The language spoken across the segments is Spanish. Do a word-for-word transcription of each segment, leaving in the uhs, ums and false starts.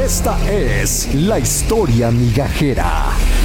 Esta es la historia migajera.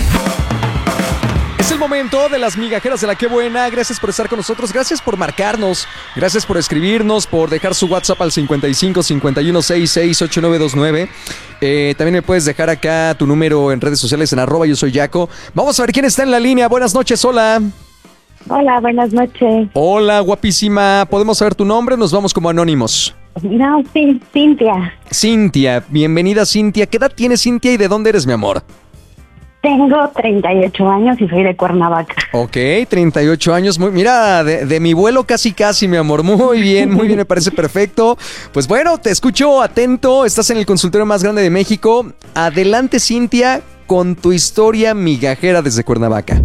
Es el momento de las migajeras de la Qué Buena. Gracias por estar con nosotros, gracias por marcarnos, gracias por escribirnos, por dejar su WhatsApp al cincuenta y cinco, cincuenta y uno, sesenta y seis, ochenta y nueve veintinueve. Eh, también me puedes dejar acá tu número en redes sociales en arroba yo soy Yaco. Vamos a ver quién está en la línea. Buenas noches, hola. Hola, buenas noches. Hola, guapísima. ¿Podemos saber tu nombre? Nos vamos como anónimos. No, sí, Cintia. Cintia, bienvenida Cintia. ¿Qué edad tienes, Cintia, y de dónde eres, mi amor? Tengo treinta y ocho años y soy de Cuernavaca. Ok, treinta y ocho años. Muy, mira, de, de mi vuelo casi casi, mi amor. Muy bien, muy bien, me parece perfecto. Pues bueno, te escucho atento. Estás en el consultorio más grande de México. Adelante, Cintia, con tu historia migajera desde Cuernavaca.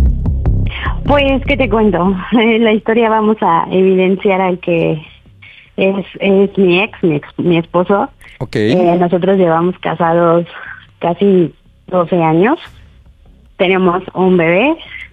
Pues, ¿qué te cuento? En la historia vamos a evidenciar al que es, es mi ex, mi ex, mi esposo. Ok. Eh, nosotros llevamos casados casi doce años. Tenemos un bebé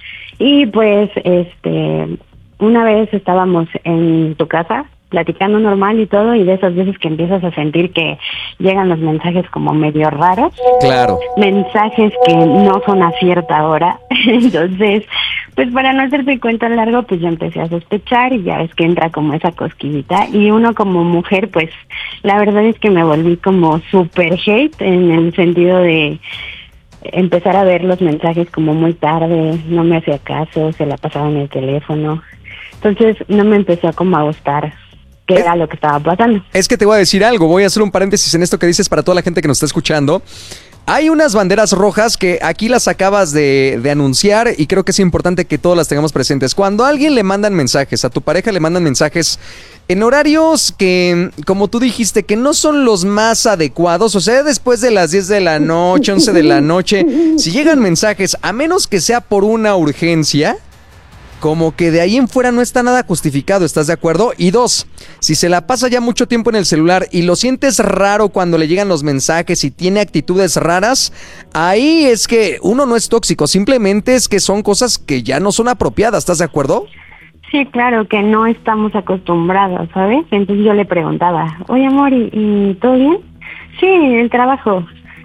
y pues este una vez estábamos en tu casa platicando normal y todo, y de esas veces que empiezas a sentir que llegan los mensajes como medio raros. Claro. Mensajes que no son a cierta hora. Entonces, pues para no hacerte cuento largo, pues yo empecé a sospechar y ya ves que entra como esa cosquillita. Y uno como mujer, pues la verdad es que me volví como super hate en el sentido de empezar a ver los mensajes como muy tarde, no me hacía caso, se la pasaba en el teléfono. Entonces no me empezó como a gustar qué era lo que estaba pasando. Es que te voy a decir algo, voy a hacer un paréntesis en esto que dices para toda la gente que nos está escuchando. Hay unas banderas rojas que aquí las acabas de, de anunciar y creo que es importante que todas las tengamos presentes. Cuando a alguien le mandan mensajes, a tu pareja le mandan mensajes en horarios que, como tú dijiste, que no son los más adecuados, o sea, después de las diez de la noche, once de la noche, si llegan mensajes, a menos que sea por una urgencia, como que de ahí en fuera no está nada justificado, ¿estás de acuerdo? Y dos, si se la pasa ya mucho tiempo en el celular y lo sientes raro cuando le llegan los mensajes y tiene actitudes raras, ahí es que uno no es tóxico, simplemente es que son cosas que ya no son apropiadas, ¿estás de acuerdo? Sí, claro, que no estamos acostumbrados, ¿sabes? Entonces yo le preguntaba, oye amor, ¿y, y todo bien? Sí, el trabajo.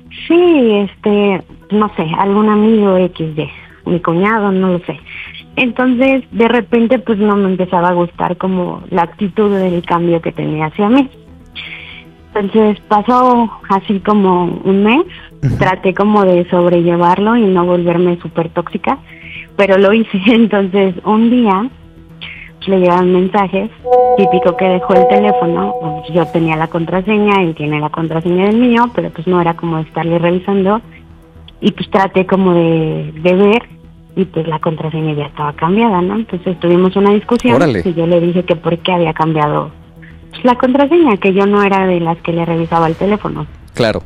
Sí, este, no sé, algún amigo equis de, mi cuñado, no lo sé. Entonces, de repente, pues no me empezaba a gustar como la actitud del cambio que tenía hacia mí. Entonces, pasó así como un mes, uh-huh. Traté como de sobrellevarlo y no volverme súper tóxica, pero lo hice. Entonces, un día le llegaban mensajes, típico que dejó el teléfono, pues yo tenía la contraseña, él tiene la contraseña del mío, pero pues no era como estarle revisando, y pues traté como de, de ver, y pues la contraseña ya estaba cambiada, ¿no? Entonces tuvimos una discusión. Órale. Y yo le dije que por qué había cambiado pues, la contraseña, que yo no era de las que le revisaba el teléfono. Claro.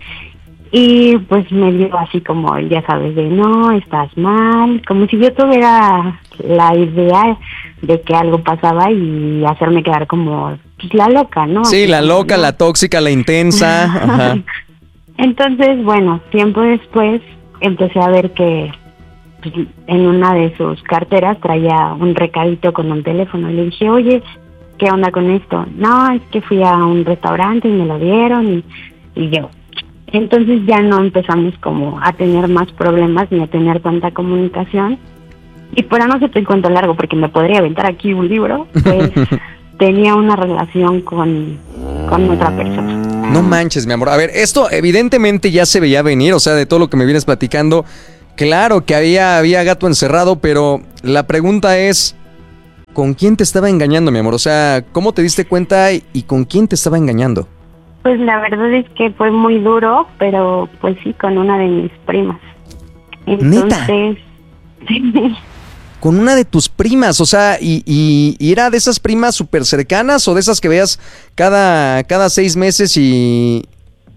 Y pues me dio así como, ya sabes, de no, estás mal, como si yo tuviera la idea de que algo pasaba y hacerme quedar como pues, la loca, ¿no? Sí, así la como, loca, ¿no? La tóxica, la intensa. Ajá. Entonces, bueno, tiempo después empecé a ver que en una de sus carteras traía un recadito con un teléfono. Le dije, oye, ¿qué onda con esto? No, es que fui a un restaurante y me lo dieron y, y yo. Entonces ya no empezamos como a tener más problemas ni a tener tanta comunicación. Y para no hacerte el cuento largo, porque me podría aventar aquí un libro, pues tenía una relación con, con otra persona. No manches, mi amor. A ver, esto evidentemente ya se veía venir, o sea, de todo lo que me vienes platicando. Claro que había, había gato encerrado, pero la pregunta es, ¿con quién te estaba engañando, mi amor? O sea, ¿cómo te diste cuenta y, y con quién te estaba engañando? Pues la verdad es que fue muy duro, pero pues sí, con una de mis primas. Entonces, ¿neta? Con una de tus primas, o sea, y, y, y era de esas primas súper cercanas o de esas que veas cada, cada seis meses y...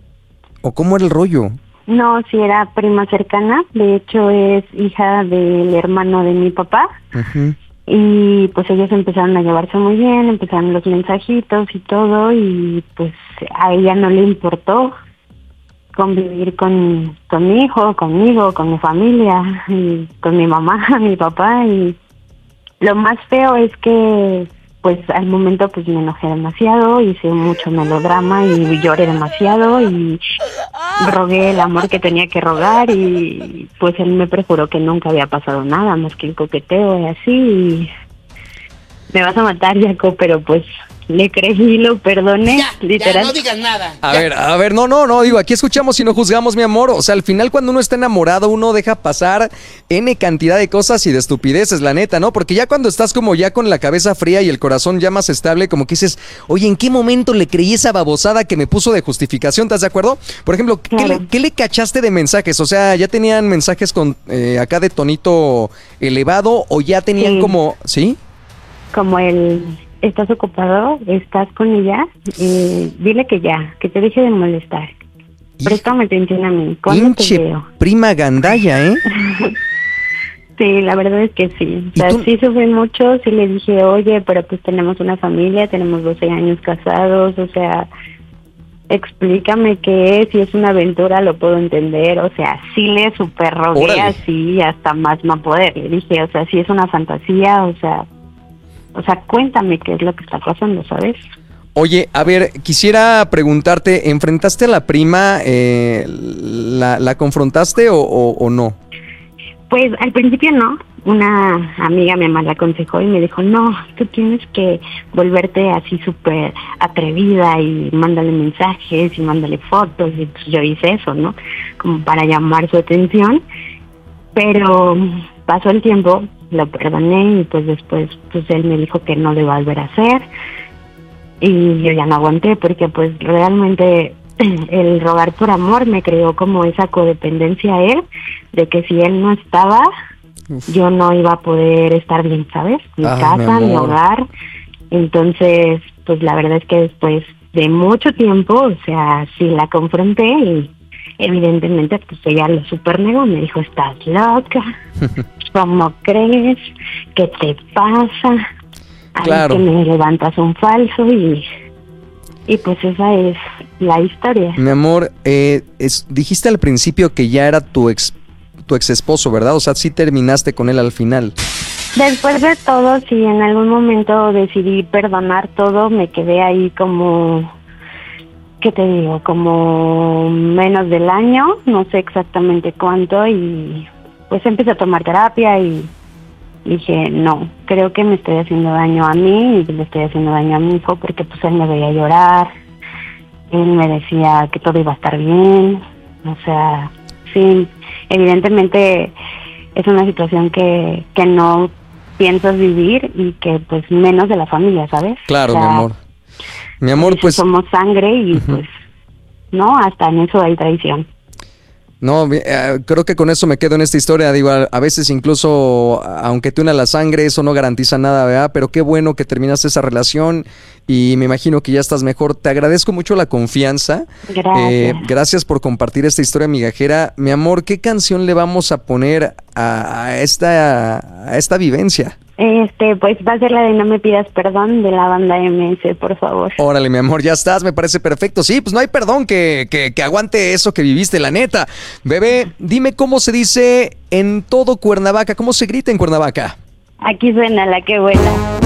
¿O cómo era el rollo? No, sí era prima cercana, de hecho es hija del hermano de mi papá. Uh-huh. Y pues ellos empezaron a llevarse muy bien, empezaron los mensajitos y todo, y pues a ella no le importó convivir con, con mi hijo, conmigo, con mi familia, y con mi mamá, mi papá, y lo más feo es que pues al momento pues me enojé demasiado, hice mucho melodrama y lloré demasiado y rogué el amor que tenía que rogar y pues él me prejuró que nunca había pasado nada más que el coqueteo y así. Y me vas a matar, Jaco, pero pues le creí, lo perdoné, Ya, literal. ya, no digas nada. A Ya. ver, a ver, no, no, no, digo, aquí escuchamos y no juzgamos, mi amor. O sea, al final cuando uno está enamorado, uno deja pasar N cantidad de cosas y de estupideces, la neta, ¿no? Porque ya cuando estás como ya con la cabeza fría y el corazón ya más estable, como que dices, oye, ¿en qué momento le creí esa babosada que me puso de justificación? ¿Estás de acuerdo? Por ejemplo, ¿qué, Claro. le, qué le cachaste de mensajes? O sea, ¿ya tenían mensajes con eh, acá de tonito elevado o ya tenían Sí. como, ¿sí? Como el, ¿estás ocupado? ¿Estás con ella? Eh, dile que ya, que te deje de molestar. Préstame atención a mí. ¿Cuándo te Pinche veo? prima gandalla, ¿eh? Sí, la verdad es que sí. O ¿Y sea, tú? sí sufrí mucho, sí le dije, oye, pero pues tenemos una familia, tenemos doce años casados, o sea, explícame qué es, si es una aventura lo puedo entender, o sea, sí le super rogué Órale. así hasta más no poder. Le dije, o sea, si es una fantasía, o sea, o sea, cuéntame qué es lo que está pasando, ¿sabes? Oye, a ver, quisiera preguntarte, ¿enfrentaste a la prima? Eh, la, ¿La confrontaste o, o- o no? Pues al principio no, una amiga me mal aconsejó y me dijo, no, tú tienes que volverte así súper atrevida y mándale mensajes y mándale fotos, y pues yo hice eso, ¿no? Como para llamar su atención, pero pasó el tiempo, lo perdoné y pues después pues él me dijo que no lo iba a volver a hacer y yo ya no aguanté porque pues realmente el rogar por amor me creó como esa codependencia a él, de que si él no estaba, Uf. yo no iba a poder estar bien, ¿sabes? Mi Ay, casa, mi mi amor. hogar. Entonces, pues la verdad es que después de mucho tiempo, o sea, sí la confronté y evidentemente pues ella lo super negó, me dijo, estás loca, ¿cómo crees? ¿Qué te pasa? Ay, Claro. que me levantas un falso y... Y pues esa es la historia. Mi amor, eh, es- dijiste al principio que ya era tu ex, tu ex esposo, ¿verdad? O sea, sí terminaste con él al final. Después de todo, si en algún momento decidí perdonar todo, me quedé ahí como, ¿qué te digo? Como menos del año, no sé exactamente cuánto, y pues empecé a tomar terapia y dije, no, creo que me estoy haciendo daño a mí y le estoy haciendo daño a mi hijo porque pues él me veía llorar, él me decía que todo iba a estar bien, o sea, sí, evidentemente es una situación que, que no piensas vivir y que pues menos de la familia, ¿sabes? Claro, O sea, mi amor. Mi amor, eso pues... somos sangre y pues, no, hasta en eso hay traición. No, eh, creo que con eso me quedo en esta historia. Digo, a, a veces incluso, aunque te una la sangre, eso no garantiza nada, ¿verdad? Pero qué bueno que terminaste esa relación y me imagino que ya estás mejor. Te agradezco mucho la confianza. Gracias. Eh, gracias por compartir esta historia migajera. Mi amor, ¿qué canción le vamos a poner a, a esta, a esta vivencia? Este, pues va a ser la de No me pidas perdón de la banda M S, por favor. Órale, mi amor, ya estás, me parece perfecto. Sí, pues no hay perdón que, que, que aguante eso que viviste, la neta. Bebé, dime cómo se dice en todo Cuernavaca, cómo se grita en Cuernavaca. Aquí suena la que buena.